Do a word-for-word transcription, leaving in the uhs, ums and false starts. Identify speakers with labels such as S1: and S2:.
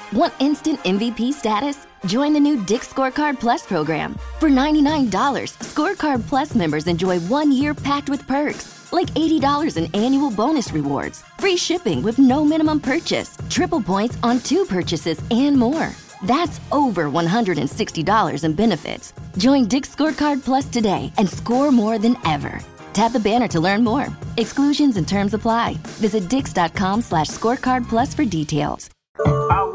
S1: Want instant M V P status? Join the new Dick's Scorecard Plus program. For ninety-nine dollars, Scorecard Plus members enjoy one year packed with perks, like eighty dollars in annual bonus rewards, free shipping with no minimum purchase, triple points on two purchases, and more. That's over one hundred sixty dollars in benefits. Join Dick's Scorecard Plus today and score more than ever. Tap the banner to learn more. Exclusions and terms apply. Visit dix.com slash scorecard plus for details.
S2: Our